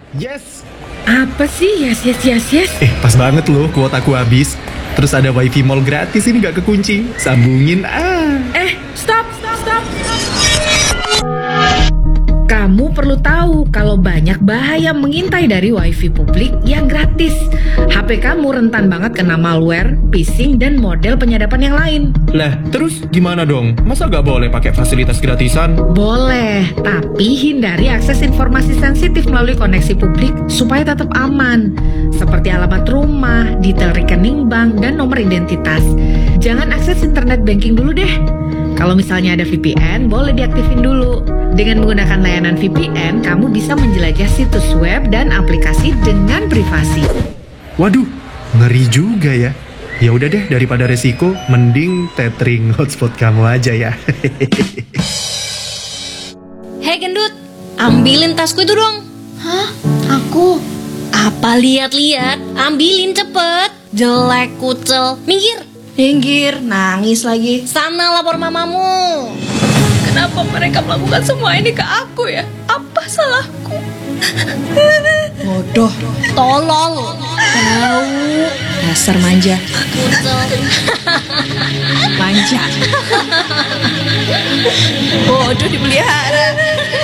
Yes! Apa sih yes? Pas banget loh kuotaku habis. Terus ada wifi mall gratis ini gak kekunci. Sambungin Stop. Kamu perlu tahu kalau banyak bahaya mengintai dari wifi publik yang gratis. HP kamu rentan banget kena malware, phishing, dan model penyadapan yang lain. Lah, terus gimana dong? Masa gak boleh pakai fasilitas gratisan? Boleh, tapi hindari akses informasi sensitif melalui koneksi publik supaya tetap aman. Seperti alamat rumah, detail rekening bank, dan nomor identitas. Jangan akses internet banking dulu deh. Kalau misalnya ada VPN, boleh diaktifin dulu. Dengan menggunakan layanan VPN, kamu bisa menjelajah situs web dan aplikasi dengan privasi. Waduh, ngeri juga ya. Ya udah deh, daripada resiko, mending tethering hotspot kamu aja ya. Hei gendut, ambilin tasku itu dong. Hah? Aku? Apa lihat-lihat? Ambilin cepet. Jelek kucel. Minggir, nangis lagi. Sana lapor mamamu. Kenapa mereka melakukan semua ini ke aku ya? Apa salahku? Bodoh, Tolol. tahu. Dasar manja. Kucel. Manja. Bodoh dipelihara.